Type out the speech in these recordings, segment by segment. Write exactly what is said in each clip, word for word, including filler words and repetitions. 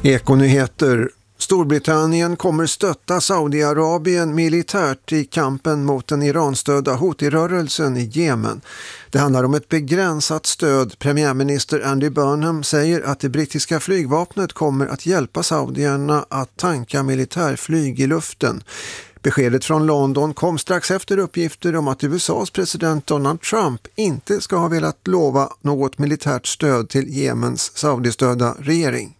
Ekonyheter. Storbritannien kommer stötta Saudiarabien militärt i kampen mot den Iran-stödda Houthi-rörelsen i Jemen. Det handlar om ett begränsat stöd. Premiärminister Andy Burnham säger att det brittiska flygvapnet kommer att hjälpa saudierna att tanka militärflyg i luften. Beskedet från London kom strax efter uppgifter om att U S A:s president Donald Trump inte ska ha velat lova något militärt stöd till Jemens saudistödda regering.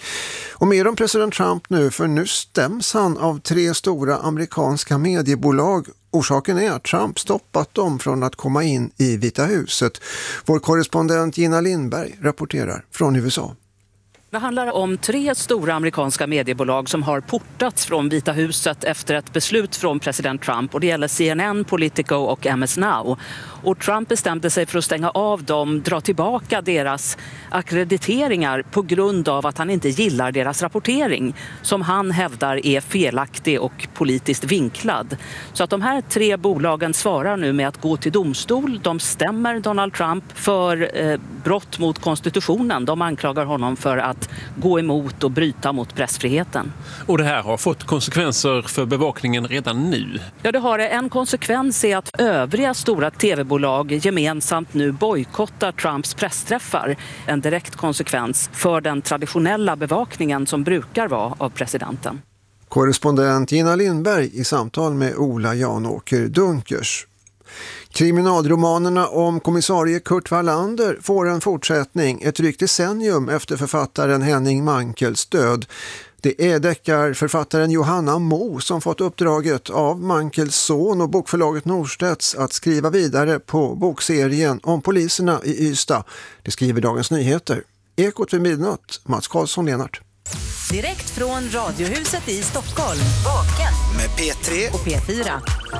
Och mer om president Trump nu, för nu stäms han av tre stora amerikanska mediebolag. Orsaken är att Trump stoppat dem från att komma in i Vita huset. Vår korrespondent Gina Lindberg rapporterar från U S A. Det handlar om tre stora amerikanska mediebolag som har portats från Vita huset efter ett beslut från president Trump. Och det gäller C N N, Politico och M S Now. Och Trump bestämde sig för att stänga av dem, dra tillbaka deras akkrediteringar på grund av att han inte gillar deras rapportering, som han hävdar är felaktig och politiskt vinklad. Så att de här tre bolagen svarar nu med att gå till domstol. De stämmer Donald Trump för eh, brott mot konstitutionen. De anklagar honom för att gå emot och bryta mot pressfriheten. Och det här har fått konsekvenser för bevakningen redan nu? Ja, det har det. En konsekvens är att övriga stora tv-bolag gemensamt nu bojkottar Trumps pressträffar. En direkt konsekvens för den traditionella bevakningen som brukar vara av presidenten. Korrespondent Gina Lindberg i samtal med Ola Janåker Dunkers. Kriminalromanerna om kommissarie Kurt Wallander får en fortsättning ett drygt decennium efter författaren Henning Mankells död. Det är deckarförfattaren Johanna Mo som fått uppdraget av Mankels son och bokförlaget Norstedts att skriva vidare på bokserien om poliserna i Ystad. Det skriver Dagens Nyheter. Ekot vid midnatt, Mats Karlsson-Lenart. Direkt från Radiohuset i Stockholm. Vaken med P tre och P fyra.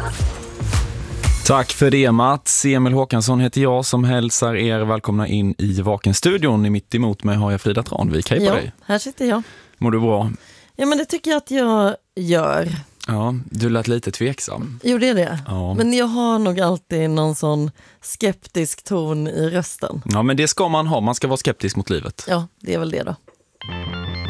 Tack för det, Mats. Emil Håkansson heter jag som hälsar er välkomna in i Vaken-studion. Mitt emot mig har jag Frida Tranvik. Hej på ja, dig. Här sitter jag. Mår du bra? Ja, men det tycker jag att jag gör. Ja, du lät lite tveksam. Jo, det är det. Ja. Men jag har nog alltid någon sån skeptisk ton i rösten. Ja, men det ska man ha. Man ska vara skeptisk mot livet. Ja, det är väl det då.